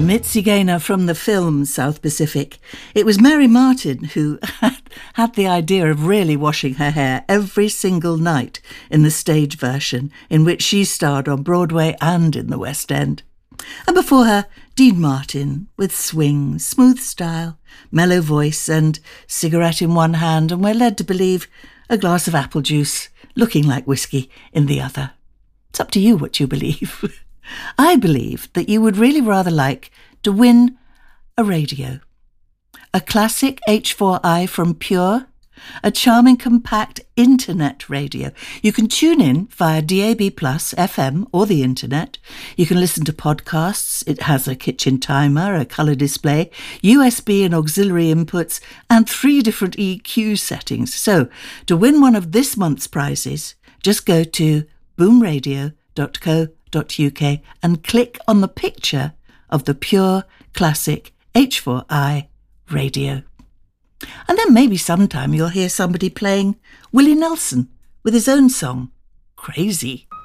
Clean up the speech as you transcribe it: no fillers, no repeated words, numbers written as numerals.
Mitzi Gaynor from the film South Pacific. It was Mary Martin who had the idea of really washing her hair every single night in the stage version, in which she starred on Broadway and in the West End. And before her, Dean Martin, with swing, smooth style, mellow voice and cigarette in one hand, and we're led to believe a glass of apple juice, looking like whiskey, in the other. It's up to you what you believe. I believe that you would really rather like to win a radio, a classic H4i from Pure, a charming compact internet radio. You can tune in via DAB+, FM or the internet. You can listen to podcasts. It has a kitchen timer, a colour display, USB and auxiliary inputs, and 3 different EQ settings. So, to win one of this month's prizes, just go to boomradio.co.uk and click on the picture of the Pure Classic H4i radio. And then maybe sometime you'll hear somebody playing Willie Nelson with his own song, Crazy.